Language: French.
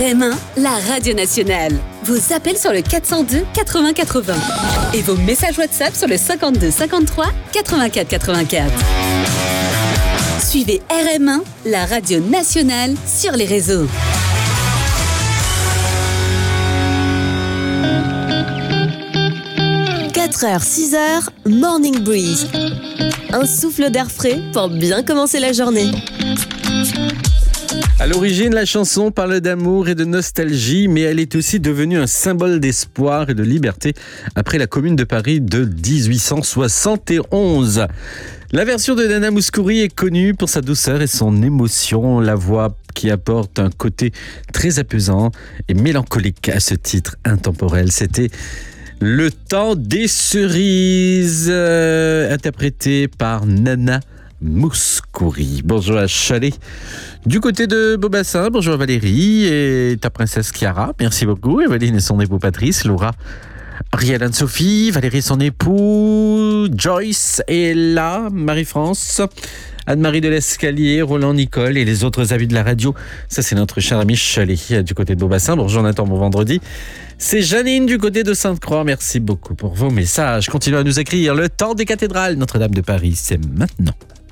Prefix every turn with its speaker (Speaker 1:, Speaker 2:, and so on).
Speaker 1: RM1, la radio nationale. Vos appels sur le 402 80 80 et vos messages WhatsApp sur le 52 53 84 84. Suivez RM1, la radio nationale, sur les réseaux. « 4h, 6h, Morning Breeze. Un souffle d'air frais pour bien commencer la journée. »
Speaker 2: À l'origine, la chanson parle d'amour et de nostalgie, mais elle est aussi devenue un symbole d'espoir et de liberté après la Commune de Paris de 1871. La version de Nana Mouskouri est connue pour sa douceur et son émotion, la voix qui apporte un côté très apaisant et mélancolique à ce titre intemporel. C'était Le temps des cerises, interprété par Nana Mouskouri. Bonjour à Chalet. Du côté de Beaubassin, bonjour Valérie et ta princesse Chiara. Merci beaucoup. Evelyne et son époux Patrice, Laura, Ariel, Anne-Sophie, Valérie et son époux, Joyce et là, Marie-France, Anne-Marie de l'Escalier, Roland, Nicole et les autres amis de la radio. Ça, c'est notre cher ami Chalet du côté de Beaubassin. Bonjour Nathan, bon vendredi. C'est Janine du côté de Sainte-Croix. Merci beaucoup pour vos messages. Continuez à nous écrire. Le temps des cathédrales Notre-Dame de Paris, c'est maintenant.